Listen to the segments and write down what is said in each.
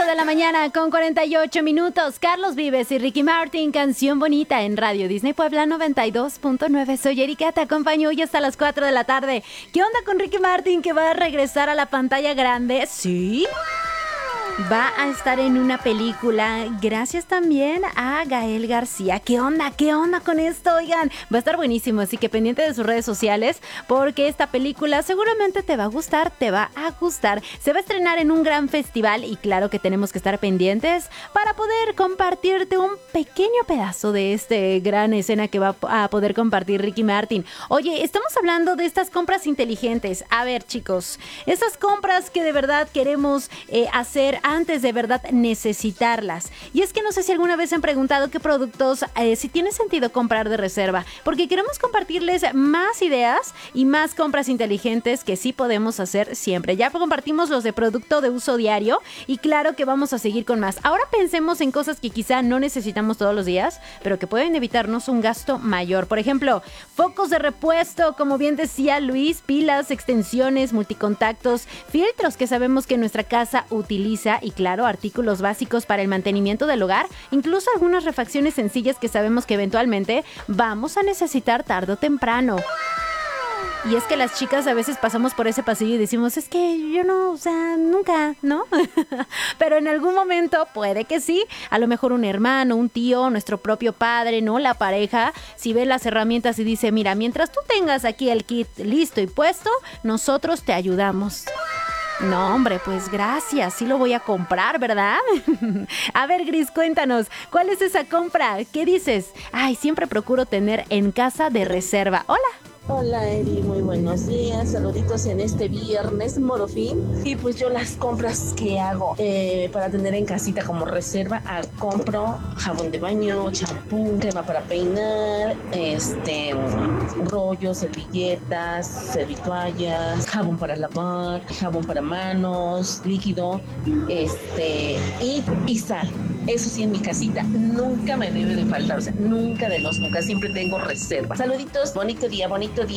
de la mañana con 48 minutos. Carlos Vives y Ricky Martin, Canción Bonita en Radio Disney Puebla 92.9. Soy Erika, te acompaño hoy hasta las 4 de la tarde. ¿Qué onda con Ricky Martin que va a regresar a la pantalla grande? ¿Sí? Va a estar en una película, gracias también a Gael García. ¿Qué onda? ¿Qué onda con esto? Oigan, va a estar buenísimo, así que pendiente de sus redes sociales, porque esta película seguramente te va a gustar, te va a gustar. Se va a estrenar en un gran festival y claro que tenemos que estar pendientes para poder compartirte un pequeño pedazo de este gran escena que va a poder compartir Ricky Martin. Oye, estamos hablando de estas compras inteligentes. A ver, chicos, esas compras que de verdad queremos hacer antes de verdad necesitarlas. Y es que no sé si alguna vez han preguntado qué productos si tiene sentido comprar de reserva, porque queremos compartirles más ideas y más compras inteligentes que sí podemos hacer siempre. Ya compartimos los de producto de uso diario y claro que vamos a seguir con más. Ahora pensemos en cosas que quizá no necesitamos todos los días, pero que pueden evitarnos un gasto mayor. Por ejemplo, focos de repuesto, como bien decía Luis, pilas, extensiones, multicontactos, filtros que sabemos que nuestra casa utiliza y claro, artículos básicos para el mantenimiento del hogar, incluso algunas refacciones sencillas que sabemos que eventualmente vamos a necesitar tarde o temprano. Y es que las chicas a veces pasamos por ese pasillo y decimos, es que yo no, o sea, nunca, ¿no? Pero en algún momento puede que sí. A lo mejor un hermano, un tío, nuestro propio padre, ¿no? La pareja, si ve las herramientas y dice, mira, mientras tú tengas aquí el kit listo y puesto, nosotros te ayudamos. No, hombre, pues gracias, sí lo voy a comprar, ¿verdad? A ver, Gris, cuéntanos, ¿cuál es esa compra? ¿Qué dices? Ay, siempre procuro tener en casa de reserva. Hola. Hola Eri, muy buenos días, saluditos en este viernes, modo fin. Y pues yo las compras que hago para tener en casita como reserva, compro jabón de baño, champú, crema para peinar, rollos, servilletas, servitoallas, jabón para lavar, jabón para manos, líquido, y sal. Eso sí, en mi casita nunca me debe de faltar, o sea, nunca, siempre tengo reserva. Saluditos, bonito día,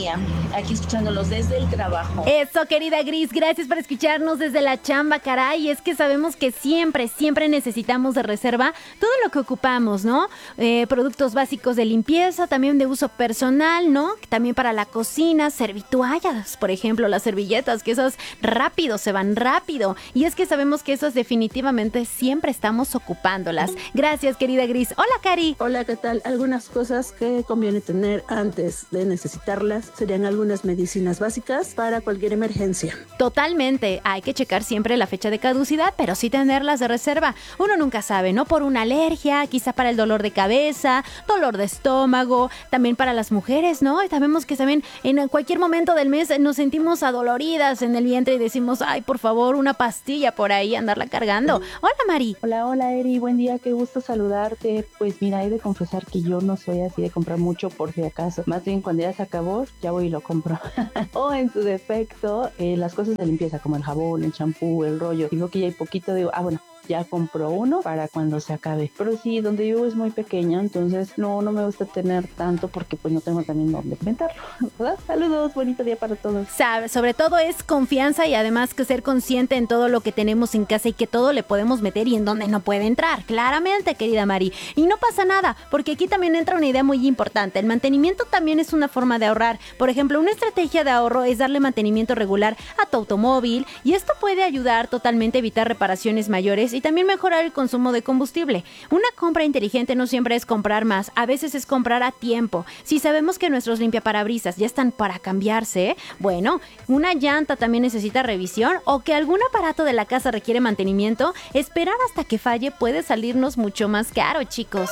aquí escuchándolos desde el trabajo. Eso, querida Gris, gracias por escucharnos desde la chamba, caray. Es que sabemos que siempre necesitamos de reserva todo lo que ocupamos, ¿no? Productos básicos de limpieza, también de uso personal, ¿no? También para la cocina, servitoallas, por ejemplo, las servilletas, que esas rápido, se van rápido. Y es que sabemos que esas definitivamente siempre estamos ocupándolas. Gracias, querida Gris. Hola, Cari. Hola, ¿qué tal? Algunas cosas que conviene tener antes de necesitarlas serían algunas medicinas básicas para cualquier emergencia. Totalmente, hay que checar siempre la fecha de caducidad, pero sí tenerlas de reserva. Uno nunca sabe, ¿no? Por una alergia, quizá para el dolor de cabeza, dolor de estómago, también para las mujeres, ¿no? Y sabemos que también en cualquier momento del mes nos sentimos adoloridas en el vientre y decimos, ay, por favor, una pastilla por ahí, andarla cargando. Hola, Mari. Hola, Eri, buen día, qué gusto saludarte. Pues mira, he de confesar que yo no soy así de comprar mucho por si acaso. Más bien cuando ya se acabó, ya voy y lo compro. O en su defecto, las cosas de limpieza como el jabón, el champú, el rollo. Digo que ya hay poquito, digo, bueno, ya compro uno para cuando se acabe. Pero sí, donde vivo es muy pequeña, entonces no me gusta tener tanto porque pues no tengo también dónde inventarlo, ¿verdad? Saludos, bonito día para todos. Sobre todo es confianza y además que ser consciente en todo lo que tenemos en casa y que todo le podemos meter y en donde no puede entrar, claramente, querida Mari. Y no pasa nada, porque aquí también entra una idea muy importante. El mantenimiento también es una forma de ahorrar. Por ejemplo, una estrategia de ahorro es darle mantenimiento regular a tu automóvil y esto puede ayudar totalmente a evitar reparaciones mayores y también mejorar el consumo de combustible. Una compra inteligente no siempre es comprar más, a veces es comprar a tiempo. Si sabemos que nuestros limpiaparabrisas ya están para cambiarse, bueno, una llanta también necesita revisión o que algún aparato de la casa requiere mantenimiento, esperar hasta que falle puede salirnos mucho más caro, chicos.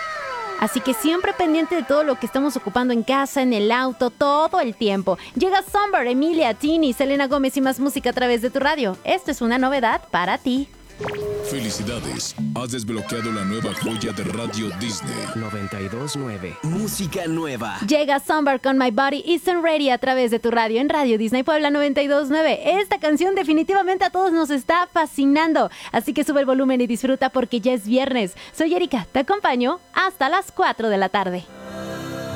Así que siempre pendiente de todo lo que estamos ocupando en casa, en el auto, todo el tiempo. Llega Summer, Emilia, Tini, Selena Gómez y más música a través de tu radio. Esto es una novedad para ti. Felicidades, has desbloqueado la nueva joya de Radio Disney 92.9. Música nueva. Llega Summer con My Body Isn't Ready a través de tu radio en Radio Disney Puebla 92.9. Esta canción definitivamente a todos nos está fascinando, así que sube el volumen y disfruta porque ya es viernes. Soy Erika, te acompaño hasta las 4 de la tarde.